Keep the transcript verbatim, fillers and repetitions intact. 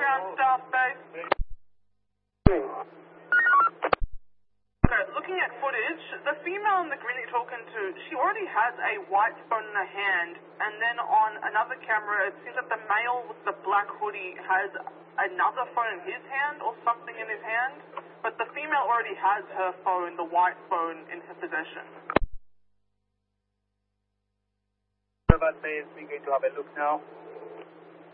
ground staff base. Okay, looking at footage, the female in the green that you're talking to, she already has a white phone in her hand, and then on another camera, it seems that the male with the black hoodie has another phone in his hand or something in his hand, but the female already has her phone, the white phone, in her possession. Base, we're going to have a look now.